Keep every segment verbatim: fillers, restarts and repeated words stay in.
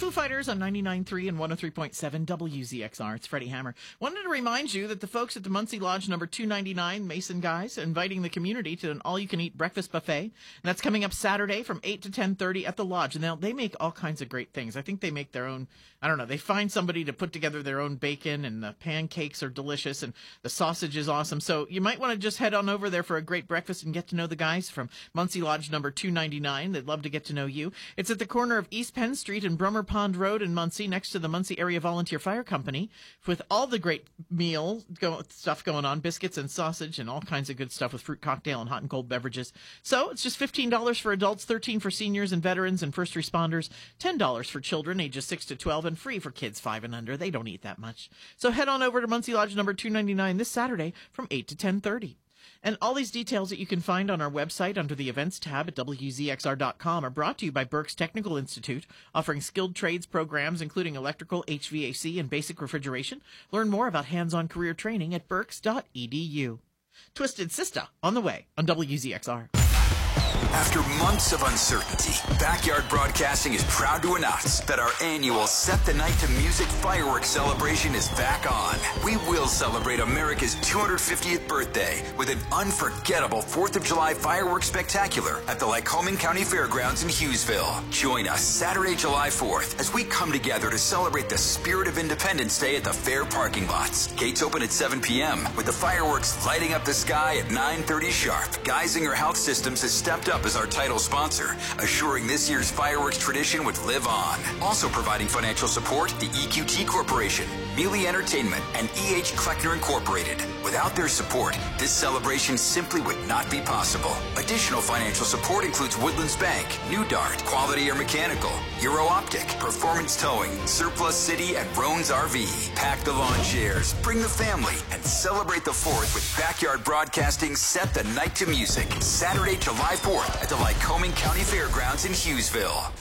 Foo Fighters on ninety-nine point three and one oh three point seven W Z X R. It's Freddie Hammer. Wanted to remind you that the folks at the Muncie Lodge number two ninety-nine, Mason guys, are inviting the community to an all-you-can-eat breakfast buffet. And that's coming up Saturday from eight to ten thirty at the Lodge. And they make all kinds of great things. I think they make their own, I don't know, they find somebody to put together their own bacon, and the pancakes are delicious, and the sausage is awesome. So you might want to just head on over there for a great breakfast and get to know the guys from Muncie Lodge number two ninety-nine. They'd love to get to know you. It's at the corner of East Penn Street and Brummer Pond Road in Muncie, next to the Muncie Area Volunteer Fire Company, with all the great meal go, stuff going on, biscuits and sausage and all kinds of good stuff with fruit cocktail and hot and cold beverages. So it's just fifteen dollars for adults, thirteen dollars for seniors and veterans and first responders, ten dollars for children ages six to twelve, and free for kids five and under. They don't eat that much. So head on over to Muncie Lodge number two ninety-nine this Saturday from eight to ten thirty. And all these details that you can find on our website under the events tab at W Z X R dot com are brought to you by Burke's Technical Institute, offering skilled trades programs including electrical, H V A C, and basic refrigeration. Learn more about hands-on career training at burks dot e d u. Twisted Sister on the way on W Z X R. After months of uncertainty, Backyard Broadcasting is proud to announce that our annual Set the Night to Music fireworks celebration is back on. We will celebrate America's two hundred fiftieth birthday with an unforgettable fourth of July fireworks spectacular at the Lycoming County Fairgrounds in Hughesville. Join us Saturday, July fourth, as we come together to celebrate the spirit of Independence Day at the fair parking lots. Gates open at seven p.m. with the fireworks lighting up the sky at nine thirty sharp. Geisinger Health Systems has stepped up as our title sponsor, assuring this year's fireworks tradition would live on. Also providing financial support, the E Q T Corporation, Mealy Entertainment, and E H Kleckner Incorporated. Without their support, this celebration simply would not be possible. Additional financial support includes Woodlands Bank, New Dart, Quality Air Mechanical, Euro Optic, Performance Towing, Surplus City, and Roan's R V. Pack the lawn chairs, bring the family, and celebrate the fourth with Backyard Broadcasting Set the Night to Music. Saturday, July fourth at the Lycoming County Fairgrounds in Hughesville.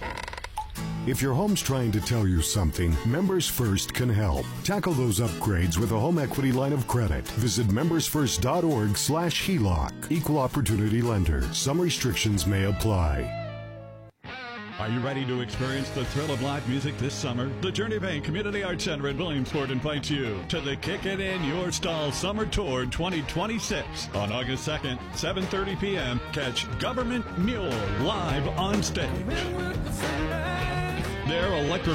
If your home's trying to tell you something, Members First can help. Tackle those upgrades with a home equity line of credit. Visit members first dot org slash H E L O C. Equal Opportunity Lender. Some restrictions may apply. Are you ready to experience the thrill of live music this summer? The Journey Bank Community Arts Center in Williamsport invites you to the Kick It In Your Stall Summer Tour twenty twenty-six. On August second, seven thirty p.m., catch Government Mule live on stage. Their electric